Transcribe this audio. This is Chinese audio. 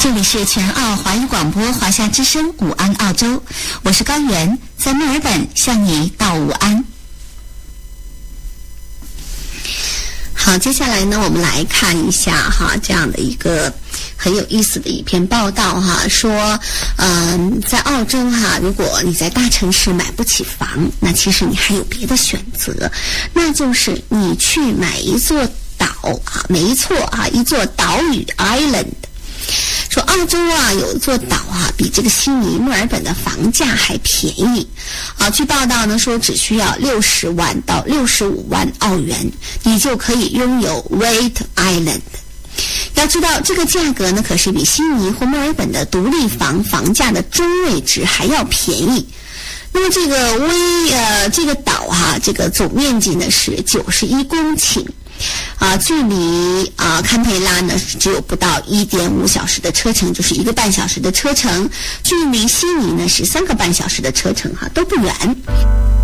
这里是全澳华语广播华夏之声午安澳洲，我是高原，在墨尔本向你道午安。好，接下来呢，我们来看一下这样的一个很有意思的一篇报道说在澳洲如果你在大城市买不起房，那其实你还有别的选择，那就是你去买一座岛没错一座岛屿 island。说澳洲有一座岛比这个悉尼、墨尔本的房价还便宜据报道呢说只需要60万到65万澳元，你就可以拥有 Red Island。要知道这个价格呢可是比悉尼或墨尔本的独立房价的中位值还要便宜。那么这个岛这个总面积呢是91公顷。距离堪培拉呢只有不到1.5小时的车程，就是1个半小时的车程，距离悉尼呢是3个半小时的车程都不远。